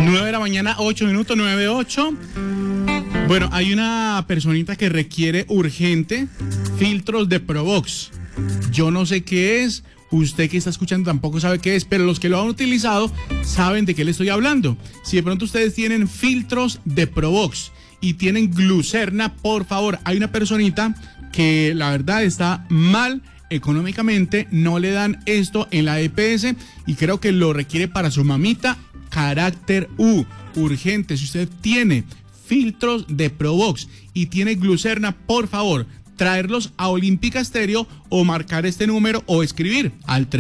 9 de la mañana, 8 minutos, 9:08. Bueno, hay una personita que requiere urgente filtros de Provox. Yo no sé qué es, usted que está escuchando tampoco sabe qué es, pero los que lo han utilizado saben de qué le estoy hablando. Si de pronto ustedes tienen filtros de Provox y tienen glucerna, por favor, hay una personita que la verdad está mal económicamente, no le dan esto en la EPS y creo que lo requiere para su mamita, carácter U, urgente. Si usted tiene filtros de Provox y tiene glucerna, por favor, traerlos a Olímpica Estéreo o marcar este número o escribir al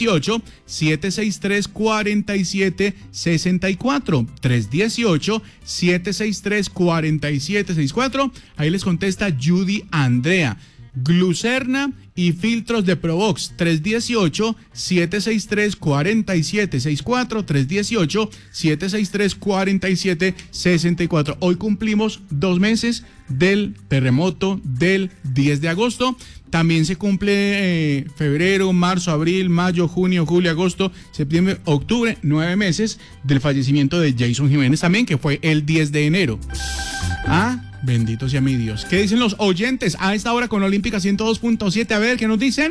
318-763-4764. 318-763-4764. Ahí les contesta Judy Andrea. Glucerna y filtros de Provox, 318-763-4764, 318-763-4764. Hoy cumplimos 2 meses del terremoto del 10 de agosto. También se cumple febrero, marzo, abril, mayo, junio, julio, agosto, septiembre, octubre, 9 meses del fallecimiento de Jason Jiménez también, que fue el 10 de enero. Bendito sea mi Dios. ¿Qué dicen los oyentes a esta hora con Olímpica 102.7? A ver, ¿qué nos dicen?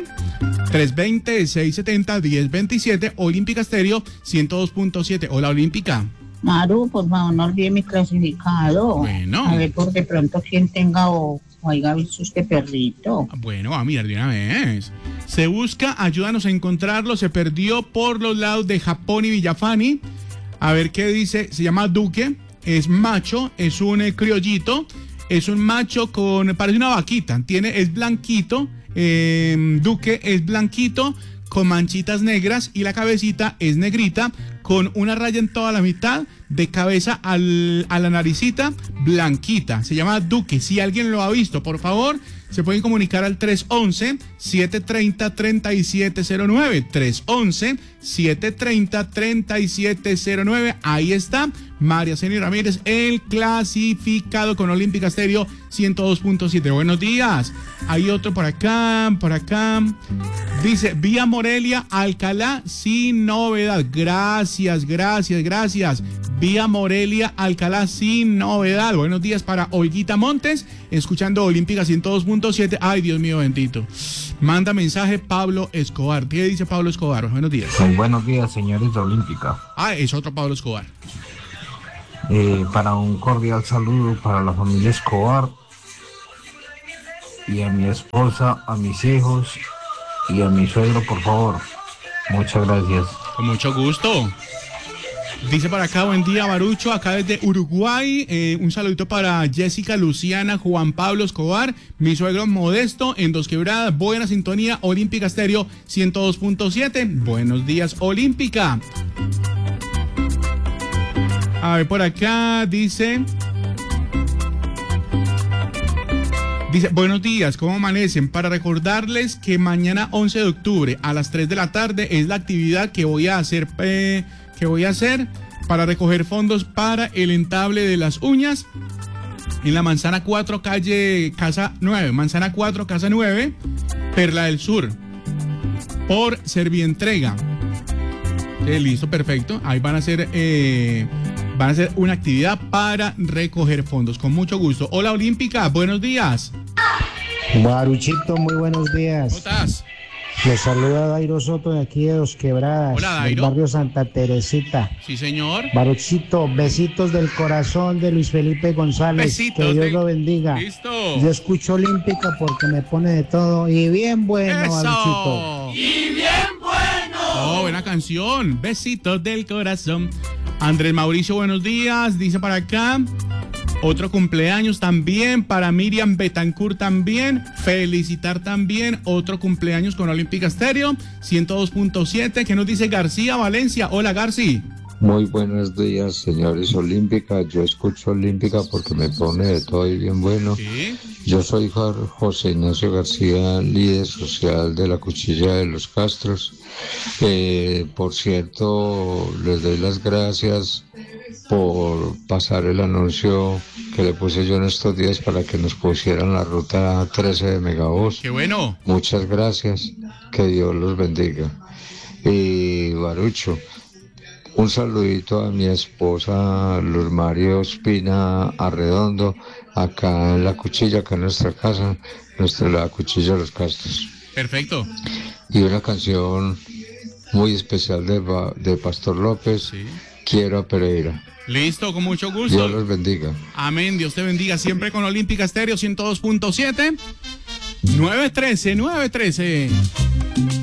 320-670-1027, Olímpica Estéreo 102.7. Hola, Olímpica. Maru, por favor, no olvide mi clasificado. Bueno. A ver, por de pronto quien tenga o haya visto este perrito. Bueno, a mirar de una vez. Se busca, ayúdanos a encontrarlo. Se perdió por los lados de Japón y Villafani. A ver qué dice. Se llama Duque. Es macho, es un criollito, es un macho parece una vaquita, es blanquito, Duque es blanquito, con manchitas negras y la cabecita es negrita, con una raya en toda la mitad, de cabeza a la naricita, blanquita. Se llama Duque. Si alguien lo ha visto, por favor, se pueden comunicar al 311-730-3709. 311-730-3709. Ahí está María Ceni Ramírez, el clasificado con Olímpica Estéreo 102.7. Buenos días. Hay otro por acá. Dice, vía Morelia, Alcalá, sin novedad. Gracias. Vía Morelia, Alcalá, sin novedad. Buenos días para Olguita Montes, escuchando Olímpica 102.7. Ay, Dios mío bendito. Manda mensaje Pablo Escobar. ¿Qué dice Pablo Escobar? Buenos días. Buenos días, señores de Olímpica. Es otro Pablo Escobar. Para un cordial saludo para la familia Escobar y a mi esposa, a mis hijos y a mi suegro, por favor. Muchas gracias. Con mucho gusto. Dice para acá, buen día, Barucho, acá desde Uruguay. Un saludito para Jessica, Luciana, Juan Pablo Escobar, mi suegro Modesto, en Dos Quebradas. Buena sintonía, Olímpica Estéreo 102.7. Buenos días, Olímpica. A ver, por acá dice, buenos días, ¿cómo amanecen? Para recordarles que mañana 11 de octubre a las 3 de la tarde es la actividad que voy a hacer para recoger fondos para el entable de las uñas en la Manzana 4, calle Casa 9, Manzana 4, Casa 9, Perla del Sur, por Servientrega. Listo, perfecto. Ahí van a hacer una actividad para recoger fondos, con mucho gusto. Hola, Olímpica, buenos días. Baruchito, muy buenos días. ¿Cómo estás? Les saluda Dairo Soto de aquí de Dos Quebradas. Hola, Dairo. Del barrio Santa Teresita. Sí, señor. Baruchito, besitos del corazón de Luis Felipe González. Besitos. Que Dios lo bendiga. Listo. Yo escucho Olímpica porque me pone de todo y bien bueno, Eso. Baruchito. ¡Y bien bueno! Oh, buena canción. Besitos del corazón. Andrés Mauricio, buenos días. Dice para acá. Otro cumpleaños también para Miriam Betancourt también. Felicitar también otro cumpleaños con Olímpica Estéreo 102.7. ¿Qué nos dice García Valencia? Hola, Garci. Muy buenos días, señores Olímpica. Yo escucho Olímpica porque me pone de todo y bien bueno. ¿Sí? Yo soy José Ignacio García, líder social de la Cuchilla de los Castros. Por cierto, les doy las gracias por pasar el anuncio que le puse yo en estos días para que nos pusieran la ruta 13 de Megavoz. ¡Qué bueno! Muchas gracias, que Dios los bendiga. Y Barucho, Un saludito a mi esposa Luz María Ospina Arredondo, acá en La Cuchilla, acá en nuestra casa, La Cuchilla de los Castros. Perfecto. Y una canción muy especial de Pastor López, Sí. Quiero a Pereira. Listo, con mucho gusto. Dios los bendiga. Amén, Dios te bendiga siempre con Olímpica Estéreo 102.7. 913.